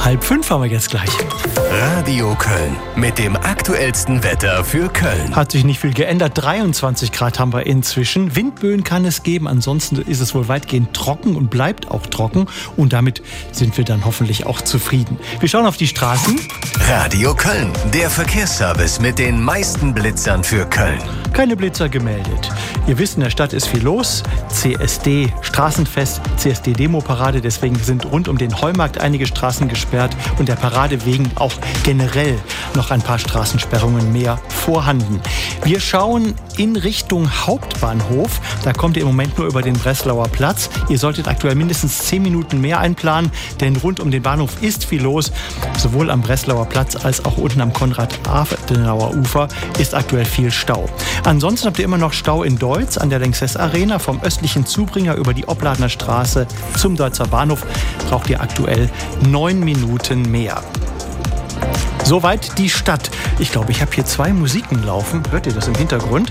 4:30 haben wir jetzt gleich. Radio Köln mit dem aktuellsten Wetter für Köln. Hat sich nicht viel geändert. 23 Grad haben wir inzwischen. Windböen kann es geben. Ansonsten ist es wohl weitgehend trocken und bleibt auch trocken. Und damit sind wir dann hoffentlich auch zufrieden. Wir schauen auf die Straßen. Radio Köln, der Verkehrsservice mit den meisten Blitzern für Köln. Keine Blitzer gemeldet. Ihr wisst, in der Stadt ist viel los. CSD, Straßenfest, CSD-Demo-Parade. Deswegen sind rund um den Heumarkt einige Straßen gesperrt und der Parade wegen auch generell noch ein paar Straßensperrungen mehr vorhanden. Wir schauen in Richtung Hauptbahnhof. Da kommt ihr im Moment nur über den Breslauer Platz. Ihr solltet aktuell mindestens 10 Minuten mehr einplanen, denn rund um den Bahnhof ist viel los. Sowohl am Breslauer Platz als auch unten am Konrad-Adenauer-Ufer ist aktuell viel Stau. Ansonsten habt ihr immer noch Stau in Deutz an der Lanxess Arena. Vom östlichen Zubringer über die Opladener Straße zum Deutzer Bahnhof braucht ihr aktuell 9 Minuten mehr. Soweit die Stadt. Ich glaube, ich habe hier 2 Musiken laufen. Hört ihr das im Hintergrund?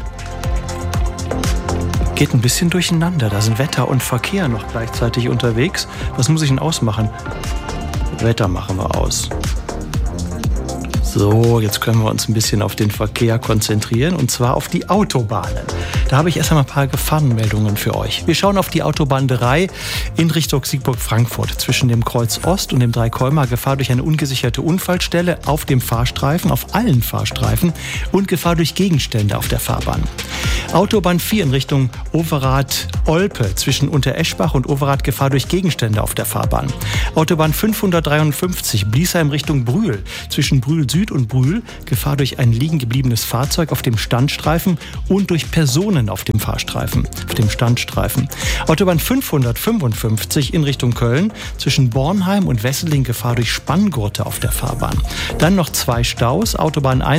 Geht ein bisschen durcheinander. Da sind Wetter und Verkehr noch gleichzeitig unterwegs. Was muss ich denn ausmachen? Wetter machen wir aus. So, jetzt können wir uns ein bisschen auf den Verkehr konzentrieren, und zwar auf die Autobahnen. Da habe ich erst einmal ein paar Gefahrenmeldungen für euch. Wir schauen auf die Autobahn 3 in Richtung Siegburg-Frankfurt. Zwischen dem Kreuz Ost und dem Dreikolmer Gefahr durch eine ungesicherte Unfallstelle auf dem Fahrstreifen, auf allen Fahrstreifen, und Gefahr durch Gegenstände auf der Fahrbahn. Autobahn 4 in Richtung Overath-Olpe. Zwischen Untereschbach und Overath Gefahr durch Gegenstände auf der Fahrbahn. Autobahn 553 Bliesheim Richtung Brühl. Zwischen Brühl Süd und Brühl Gefahr durch ein liegen gebliebenes Fahrzeug auf dem Standstreifen und durch Personen auf dem Fahrstreifen, auf dem Standstreifen. Autobahn 555 in Richtung Köln. Zwischen Bornheim und Wesseling Gefahr durch Spanngurte auf der Fahrbahn. Dann noch 2 Staus. Autobahn 1